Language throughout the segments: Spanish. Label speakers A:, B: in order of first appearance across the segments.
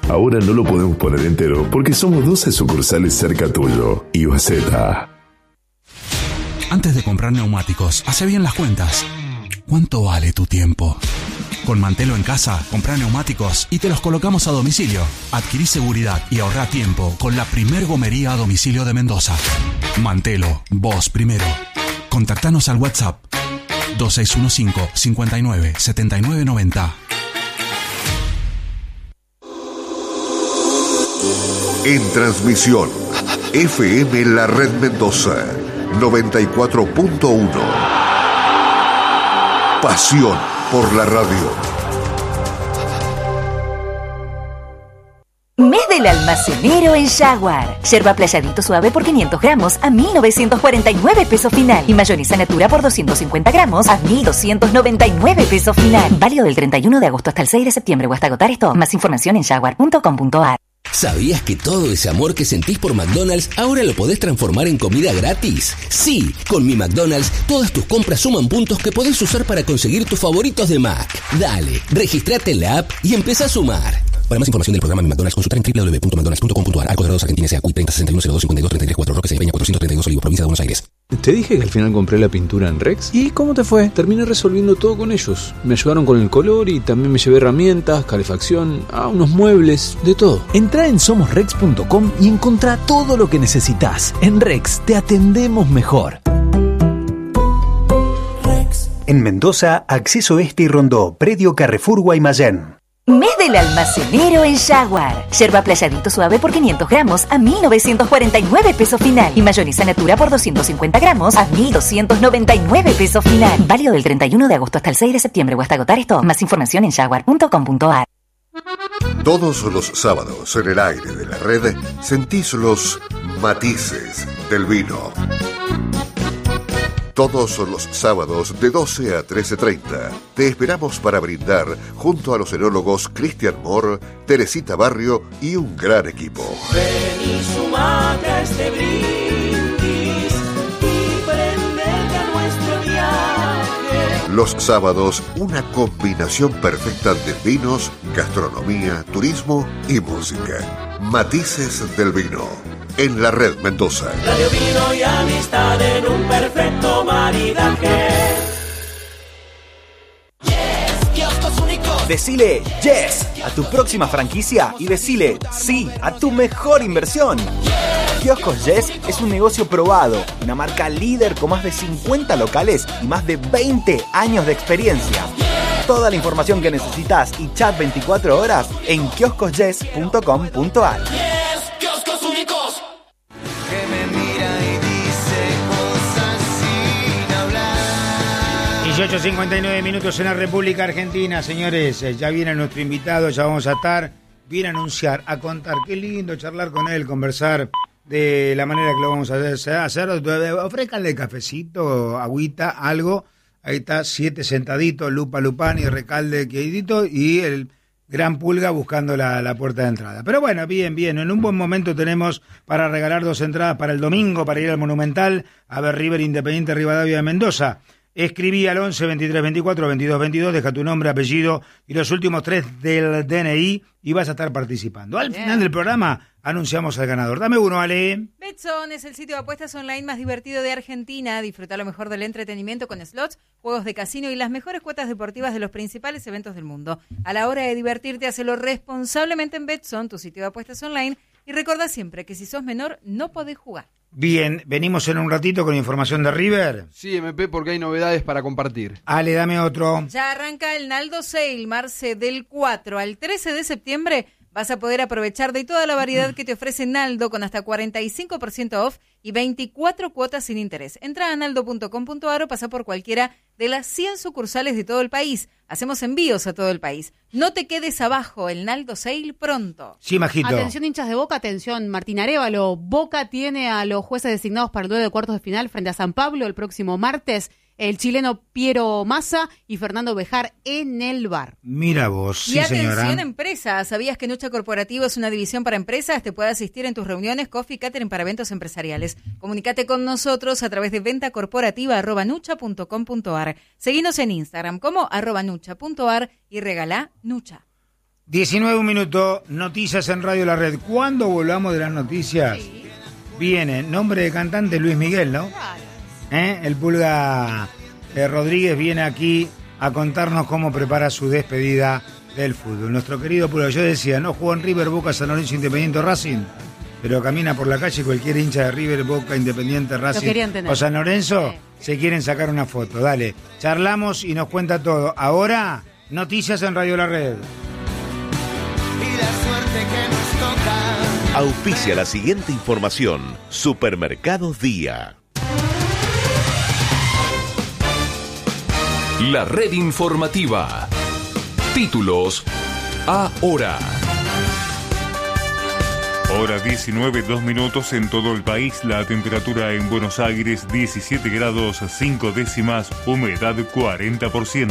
A: Ahora no lo podemos poner entero porque somos 12 sucursales cerca tuyo. Ibaceta.
B: Antes de comprar neumáticos, hace bien las cuentas. ¿Cuánto vale tu tiempo? Con Mantelo en casa, comprá neumáticos y te los colocamos a domicilio. Adquirí seguridad y ahorrá tiempo con la primer gomería a domicilio de Mendoza. Mantelo, vos primero. Contactanos al WhatsApp 2615 59 79 90.
C: En transmisión, FM La Red Mendoza, 94.1. Pasión por la radio.
D: Mes del almacenero en Jaguar. Yerba Playadito suave por 500 gramos a 1.949 pesos final. Y mayonesa Natura por 250 gramos a 1.299 pesos final. Válido del 31 de agosto hasta el 6 de septiembre o hasta agotar esto. Más información en jaguar.com.ar.
E: ¿Sabías que todo ese amor que sentís por McDonald's ahora lo podés transformar en comida gratis? Sí, con mi McDonald's todas tus compras suman puntos que podés usar para conseguir tus favoritos de Mac. Dale, registrate en la app y empezá a sumar. Para más información del programa Mi McDonald's, consultar en www.mcdonalds.com.ar. Arcos Dorados, Argentina, S.A. 30 61 02 52 33 4 Roque Peña 432 Olivos, provincia de Buenos Aires.
F: Te dije que al final compré la pintura en Rex. ¿Y cómo te fue? Terminé resolviendo todo con ellos. Me ayudaron con el color y también me llevé herramientas, calefacción, unos muebles, de todo.
G: Entrá en somosrex.com y encontrá todo lo que necesitas. En Rex te atendemos mejor.
H: En Mendoza, Acceso Este y Rondó, Predio Carrefour Guaymallén.
D: Mes del almacenero en Jaguar. Yerba Playadito suave por 500 gramos a 1.949 pesos final. Y mayonesa Natura por 250 gramos a 1.299 pesos final. Válido del 31 de agosto hasta el 6 de septiembre o hasta agotar esto. Más información en jaguar.com.ar.
C: Todos los sábados en el aire de la red sentís los matices del vino. Todos los sábados de 12 a 13:30 te esperamos para brindar junto a los enólogos Cristian Moore, Teresita Barrio y un gran equipo.
I: Ven y sumate a este brindis y prendete a nuestro viaje.
C: Los sábados, una combinación perfecta de vinos, gastronomía, turismo y música. Matices del vino. En la Red Mendoza.
I: Radio, vino y amistad en un perfecto maridaje.
J: Yes, kioscos únicos. Decile yes a tu próxima franquicia y decile sí a tu mejor inversión. Kioscos Yes es un negocio probado, una marca líder con más de 50 locales y más de 20 años de experiencia. Toda la información que necesitas y chat 24 horas en kioscosyes.com.ar.
K: 18:59 minutos en la República Argentina, señores. Ya viene nuestro invitado, ya vamos a estar. Viene a anunciar, a contar. Qué lindo charlar con él, conversar de la manera que lo vamos a hacer. Ofrézcanle cafecito, agüita, algo. Ahí está, 7 sentaditos, Lupa Lupani, Recalde quedito y el Gran Pulga buscando la puerta de entrada. Pero bueno, bien. En un buen momento tenemos para regalar 2 entradas para el domingo, para ir al Monumental a ver River Independiente Rivadavia de Mendoza. Escribí al 11 23 24 22 22, deja tu nombre, apellido y los últimos 3 del DNI y vas a estar participando. Al final del programa anunciamos al ganador. Dame uno, Ale.
L: Betson es el sitio de apuestas online más divertido de Argentina. Disfruta lo mejor del entretenimiento con slots, juegos de casino y las mejores cuotas deportivas de los principales eventos del mundo. A la hora de divertirte, hacelo responsablemente en Betson, tu sitio de apuestas online. Y recordá siempre que si sos menor no podés jugar.
K: Bien, venimos en un ratito con información de River.
M: Sí, MP, porque hay novedades para compartir.
K: Ale, dame otro.
L: Ya arranca el Naldo Sale, Marce, del 4 al 13 de septiembre. Vas a poder aprovechar de toda la variedad que te ofrece Naldo con hasta 45% off y 24 cuotas sin interés. Entra a naldo.com.ar o pasa por cualquiera de las 100 sucursales de todo el país. Hacemos envíos a todo el país. No te quedes abajo, el Naldo Sale pronto.
K: Sí, Majito.
N: Atención, hinchas de Boca, atención, Martín Arévalo. Boca tiene a los jueces designados para el duelo de cuartos de final frente a San Pablo el próximo martes. El chileno Piero Massa y Fernando Bejar en el bar.
K: Mira vos, sí,
L: y atención,
K: señora.
L: Empresas. ¿Sabías que Nucha Corporativo es una división para empresas? Te puede asistir en tus reuniones, coffee, catering para eventos empresariales. Comunícate con nosotros a través de ventacorporativa@nucha.com.ar. Seguinos en Instagram como @nucha.ar y regalá Nucha.
K: 19 minutos, noticias en Radio La Red. Cuando volvamos de las noticias, viene nombre de cantante Luis Miguel, ¿no? El Pulga Rodríguez viene aquí a contarnos cómo prepara su despedida del fútbol. Nuestro querido Pulga, yo decía, no jugó en River, Boca, San Lorenzo, Independiente, Racing, pero camina por la calle cualquier hincha de River, Boca, Independiente, Racing o San Lorenzo, se quieren sacar una foto. Dale, charlamos y nos cuenta todo. Ahora, noticias en Radio La Red.
C: Auspicia la siguiente información. Supermercados Día.
O: La red informativa. Títulos ahora.
P: Hora 19, 2 minutos en todo el país. La temperatura en Buenos Aires 17 grados 5 décimas, humedad 40%.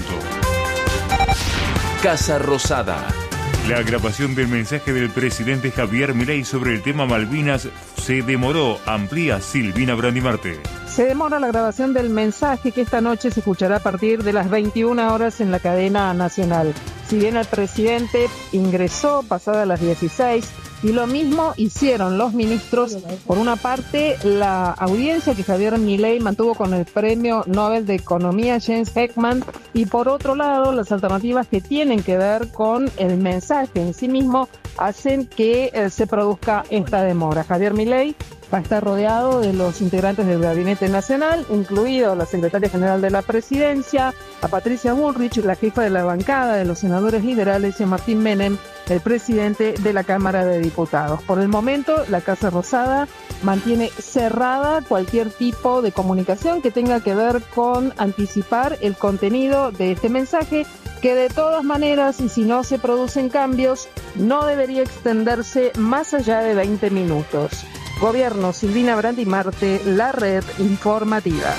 O: Casa Rosada.
P: La grabación del mensaje del presidente Javier Milei sobre el tema Malvinas se demoró, amplía Silvina Brandimarte.
Q: Se demora la grabación del mensaje que esta noche se escuchará a partir de las 21 horas en la cadena nacional. Si bien el presidente ingresó pasadas las 16, y lo mismo hicieron los ministros. Por una parte, la audiencia que Javier Milei mantuvo con el Premio Nobel de Economía James Heckman, y por otro lado, las alternativas que tienen que ver con el mensaje en sí mismo hacen que se produzca esta demora. Javier Milei va a estar rodeado de los integrantes del Gabinete Nacional, incluido la Secretaria General de la Presidencia, a Patricia Bullrich, la jefa de la bancada de los senadores liberales, y a Martín Menem, el presidente de la Cámara de Diputados. Por el momento, la Casa Rosada mantiene cerrada cualquier tipo de comunicación que tenga que ver con anticipar el contenido de este mensaje, que de todas maneras, y si no se producen cambios, no debería extenderse más allá de 20 minutos. Gobierno, Silvina Brandimarte, La Red Informativa.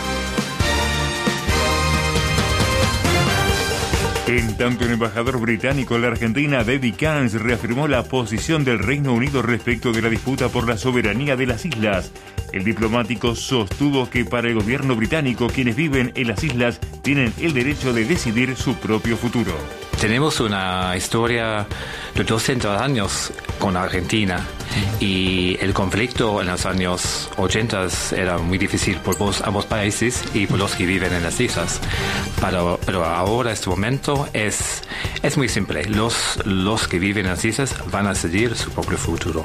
P: En tanto, el embajador británico en la Argentina, David Cairns, reafirmó la posición del Reino Unido respecto de la disputa por la soberanía de las islas. El diplomático sostuvo que para el gobierno británico, quienes viven en las islas tienen el derecho de decidir su propio futuro.
R: Tenemos una historia de 200 años con Argentina, y el conflicto en los años 80 era muy difícil por ambos países y por los que viven en las islas. Pero ahora, este momento, es muy simple. Los que viven en las islas van a decidir su propio futuro.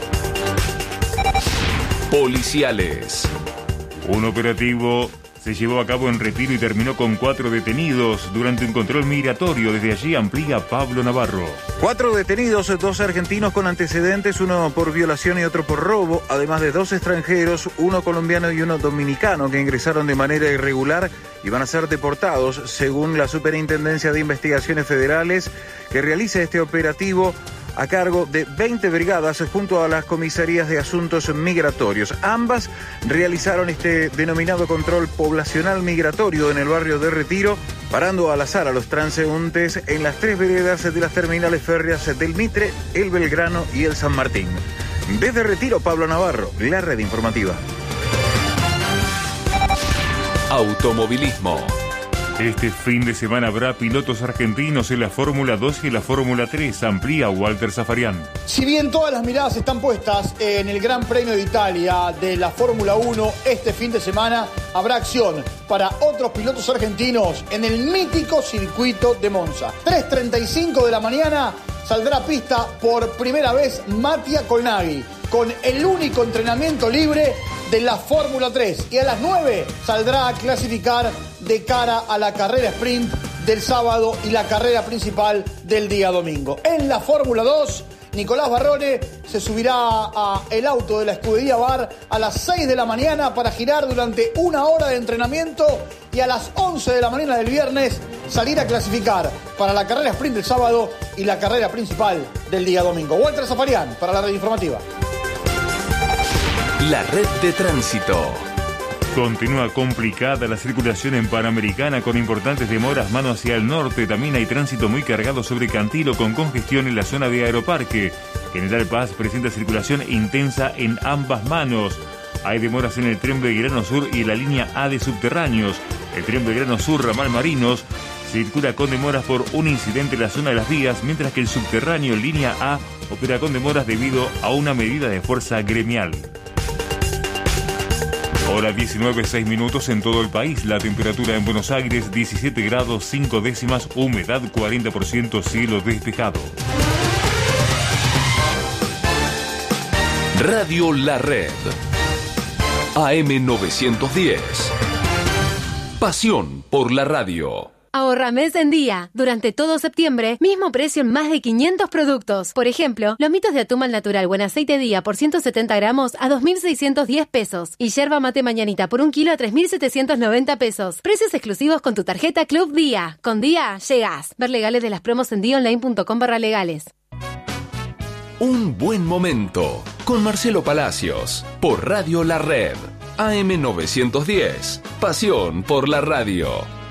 O: Policiales.
P: Un operativo se llevó a cabo en Retiro y terminó con 4 detenidos durante un control migratorio. Desde allí amplía Pablo Navarro.
S: 4 detenidos, 2 argentinos con antecedentes, uno por violación y otro por robo, además de 2 extranjeros, uno colombiano y uno dominicano, que ingresaron de manera irregular y van a ser deportados, según la Superintendencia de Investigaciones Federales, que realiza este operativo a cargo de 20 brigadas junto a las comisarías de asuntos migratorios. Ambas realizaron este denominado control poblacional migratorio en el barrio de Retiro, parando al azar a los transeúntes en las 3 veredas de las terminales férreas del Mitre, el Belgrano y el San Martín. Desde Retiro, Pablo Navarro, La Red Informativa.
O: Automovilismo.
P: Este fin de semana habrá pilotos argentinos en la Fórmula 2 y en la Fórmula 3, amplía Walter Zafarian.
T: Si bien todas las miradas están puestas en el Gran Premio de Italia de la Fórmula 1, este fin de semana habrá acción para otros pilotos argentinos en el mítico circuito de Monza. 3:35 de la mañana saldrá a pista por primera vez Mattia Colnaghi, con el único entrenamiento libre de la Fórmula 3, y a las 9 saldrá a clasificar de cara a la carrera sprint del sábado y la carrera principal del día domingo. En la Fórmula 2, Nicolás Barrone se subirá a el auto de la escudería Bar a las 6 de la mañana para girar durante 1 hora de entrenamiento, y a las 11 de la mañana del viernes salir a clasificar para la carrera sprint del sábado y la carrera principal del día domingo. Walter Zafarian para La Red Informativa.
O: La red de tránsito.
P: Continúa complicada la circulación en Panamericana con importantes demoras mano hacia el norte. También hay tránsito muy cargado sobre Cantilo con congestión en la zona de Aeroparque. General Paz presenta circulación intensa en ambas manos. Hay demoras en el tren Belgrano Sur y la línea A de subterráneos. El tren Belgrano Sur, ramal Marinos, circula con demoras por un incidente en la zona de las vías, mientras que el subterráneo línea A opera con demoras debido a una medida de fuerza gremial. Hora 19:06 en todo el país. La temperatura en Buenos Aires 17 grados 5 décimas, humedad 40%, cielo despejado.
O: Radio La Red. AM 910. Pasión por la radio.
U: Ahorra mes en día. Durante todo septiembre, mismo precio en más de 500 productos. Por ejemplo, lomitos de atún al natural buen aceite día por 170 gramos a 2.610 pesos. Y yerba mate mañanita por 1 kilo a 3.790 pesos. Precios exclusivos con tu tarjeta Club Día. Con Día, llegás. Ver legales de las promos en dionline.com/legales.
O: Un buen momento con Marcelo Palacios por Radio La Red. AM 910. Pasión por la radio.